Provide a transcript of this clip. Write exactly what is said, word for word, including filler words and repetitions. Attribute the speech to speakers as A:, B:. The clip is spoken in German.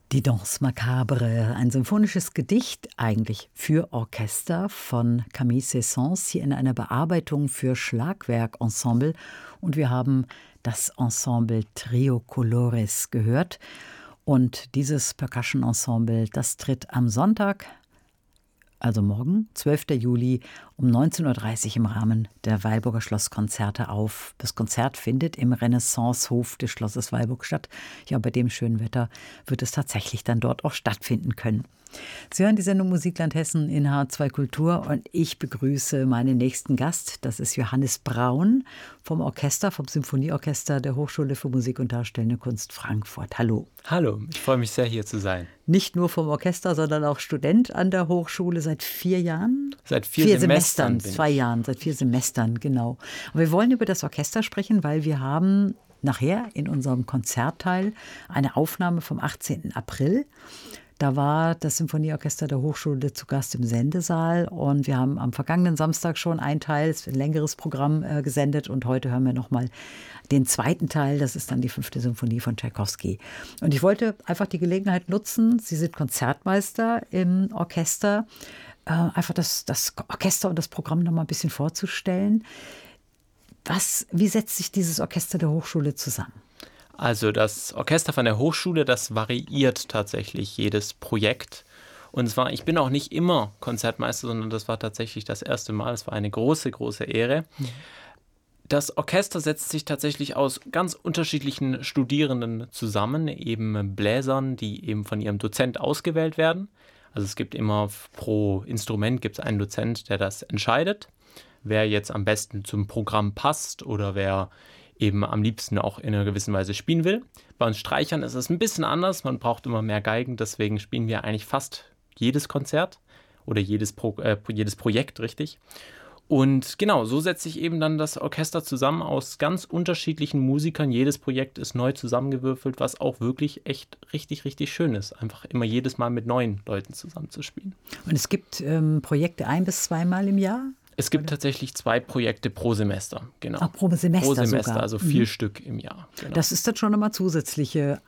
A: Die Danse Macabre, ein symphonisches Gedicht eigentlich für Orchester von Camille Saint-Saëns, hier in einer Bearbeitung für Schlagwerkensemble. Und wir haben das Ensemble Trio Colores gehört. Und dieses Percussion Ensemble, das tritt am Sonntag, also morgen, zwölfter Juli, um neunzehn Uhr dreißig im Rahmen der Weilburger Schlosskonzerte auf. Das Konzert findet im Renaissancehof des Schlosses Weilburg statt. Ja, bei dem schönen Wetter wird es tatsächlich dann dort auch stattfinden können. Sie hören die Sendung Musikland Hessen in H zwei Kultur und ich begrüße meinen nächsten Gast. Das ist Johannes Braun vom Orchester, vom Symphonieorchester der Hochschule für Musik und Darstellende Kunst Frankfurt. Hallo.
B: Hallo, ich freue mich sehr, hier zu sein.
A: Nicht nur vom Orchester, sondern auch Student an der Hochschule seit vier Jahren?
B: Seit vier, vier Semestern.
A: Semestern zwei Jahren, seit vier Semestern, genau. Und wir wollen über das Orchester sprechen, weil wir haben nachher in unserem Konzertteil eine Aufnahme vom achtzehnten April. Da war das Symphonieorchester der Hochschule zu Gast im Sendesaal und wir haben am vergangenen Samstag schon ein Teil, ein längeres Programm äh, gesendet und heute hören wir nochmal den zweiten Teil, das ist dann die fünfte Symphonie von Tschaikowski. Und ich wollte einfach die Gelegenheit nutzen, Sie sind Konzertmeister im Orchester, äh, einfach das, das Orchester und das Programm nochmal ein bisschen vorzustellen. Was, wie setzt sich dieses Orchester der Hochschule zusammen?
B: Also das Orchester von der Hochschule, das variiert tatsächlich jedes Projekt. Und zwar, ich bin auch nicht immer Konzertmeister, sondern das war tatsächlich das erste Mal. Es war eine große, große Ehre. Mhm. Das Orchester setzt sich tatsächlich aus ganz unterschiedlichen Studierenden zusammen, eben Bläsern, die eben von ihrem Dozent ausgewählt werden. Also es gibt immer pro Instrument gibt es einen Dozent, der das entscheidet, wer jetzt am besten zum Programm passt oder wer eben am liebsten auch in einer gewissen Weise spielen will. Bei uns Streichern ist es ein bisschen anders, man braucht immer mehr Geigen, deswegen spielen wir eigentlich fast jedes Konzert oder jedes, Pro, äh, jedes Projekt, richtig. Und genau, so setzt sich eben dann das Orchester zusammen aus ganz unterschiedlichen Musikern. Jedes Projekt ist neu zusammengewürfelt, was auch wirklich echt richtig, richtig schön ist. Einfach immer jedes Mal mit neuen Leuten zusammenzuspielen.
A: Und es gibt ähm, Projekte ein- bis zweimal im Jahr?
B: Es gibt Oder? tatsächlich zwei Projekte pro Semester, genau.
A: Ach, pro Semester
B: Pro Semester,
A: sogar.
B: also vier
A: mhm.
B: Stück im Jahr.
A: Genau. Das ist dann schon nochmal zusätzliche